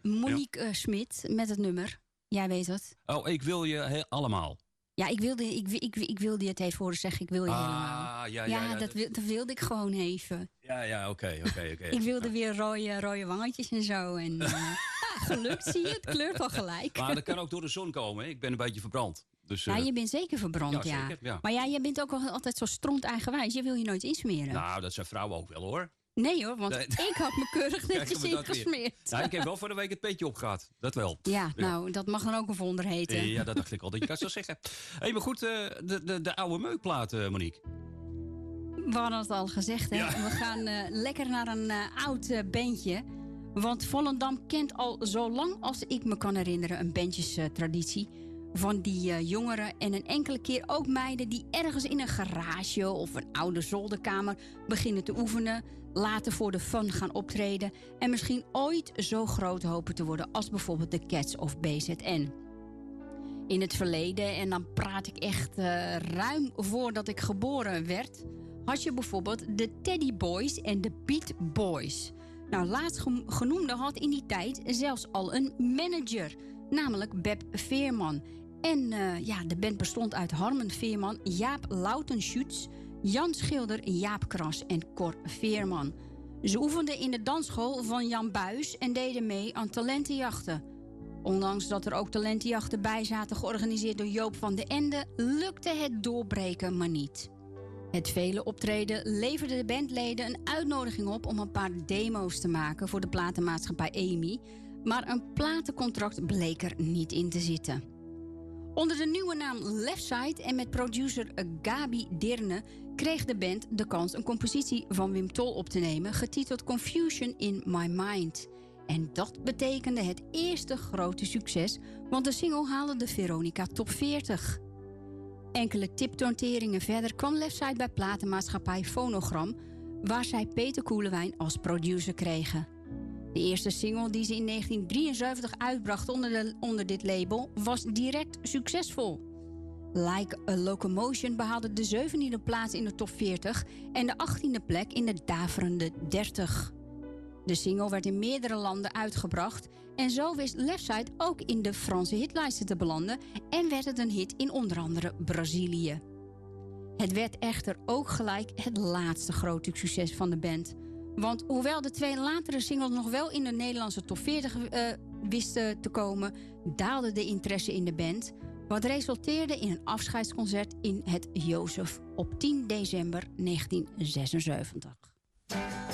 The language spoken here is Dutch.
Monique Smit met het nummer. Jij weet het. Oh, ik wil je allemaal. Ja, ik wilde het even horen zeggen. Ik wil je helemaal. Ja, dat wilde ik gewoon even. Ja, oké. Ik wilde weer rode wangetjes en zo. En gelukt, zie je. Het kleurt al gelijk. Maar dat kan ook door de zon komen. Hè? Ik ben een beetje verbrand. Dus, je bent zeker verbrand, ja. Zeker, ja. Maar jij bent ook altijd zo stront eigenwijs. Je wil je nooit insmeren. Nou, dat zijn vrouwen ook wel, hoor. Nee hoor, want ik had me keurig netjes ingesmeerd. Ja, ik heb wel voor de week het petje opgehad. Dat wel. Ja, nou, dat mag dan ook een wonder heten. Ja, dat dacht ik al dat je dat zou zeggen. Maar goed, de oude meukplaat, Monique. We hadden het al gezegd, hè. Ja. We gaan lekker naar een oud bandje. Want Volendam kent al zo lang als ik me kan herinneren een bandjestraditie. Van die jongeren en een enkele keer ook meiden die ergens in een garage of een oude zolderkamer beginnen te oefenen, later voor de fun gaan optreden en misschien ooit zo groot hopen te worden als bijvoorbeeld de Cats of BZN. In het verleden, en dan praat ik echt ruim voordat ik geboren werd, had je bijvoorbeeld de Teddy Boys en de Beat Boys. Nou, laatstgenoemde had in die tijd zelfs al een manager, namelijk Beb Veerman. En de band bestond uit Harmen Veerman, Jaap Lautenschütz, Jan Schilder, Jaap Kras en Cor Veerman. Ze oefenden in de dansschool van Jan Buis en deden mee aan talentenjachten. Ondanks dat er ook talentenjachten bij zaten, georganiseerd door Joop van den Ende, lukte het doorbreken maar niet. Het vele optreden leverde de bandleden een uitnodiging op om een paar demo's te maken voor de platenmaatschappij EMI, maar een platencontract bleek er niet in te zitten. Onder de nieuwe naam Leftside en met producer Gabi Dirne kreeg de band de kans een compositie van Wim Tol op te nemen, getiteld Confusion in My Mind. En dat betekende het eerste grote succes, want de single haalde de Veronica Top 40. Enkele tipnoteringen verder kwam Leftside bij platenmaatschappij Phonogram, waar zij Peter Koelewijn als producer kregen. De eerste single die ze in 1973 uitbracht onder dit label was direct succesvol. Like a Locomotion behaalde de 17e plaats in de top 40 en de 18e plek in de daverende 30. De single werd in meerdere landen uitgebracht en zo wist Leftside ook in de Franse hitlijsten te belanden en werd het een hit in onder andere Brazilië. Het werd echter ook gelijk het laatste grote succes van de band. Want hoewel de twee latere singles nog wel in de Nederlandse top 40 wisten te komen, daalde de interesse in de band, wat resulteerde in een afscheidsconcert in het Jozef op 10 december 1976.